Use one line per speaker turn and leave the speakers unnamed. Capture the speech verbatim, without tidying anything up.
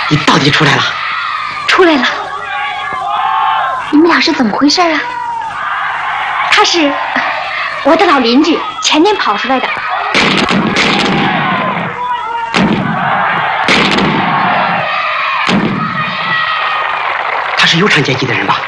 你到底出来了？
出来了。你们俩是怎么回事啊？他是我的老邻居，前年跑出来的。
他是有产阶级的人吧？